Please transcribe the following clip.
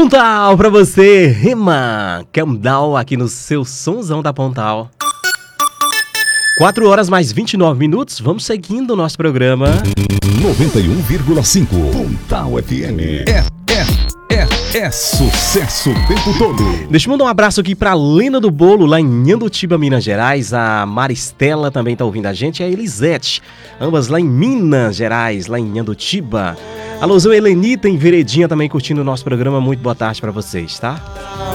Pontal pra você, Rema Countdown aqui no seu sonzão da Pontal. 4 horas mais 29 minutos, vamos seguindo o nosso programa. 91,5 Pontal FM. É sucesso o tempo todo. Deixa eu mandar um abraço aqui pra Lena do Bolo, lá em Nhandotiba, Minas Gerais. A Maristela também tá ouvindo a gente, e a Elisete. Ambas lá em Minas Gerais, lá em Nhandotiba. Alôzão, Helenita em Veredinha também curtindo o nosso programa. Muito boa tarde pra vocês, tá?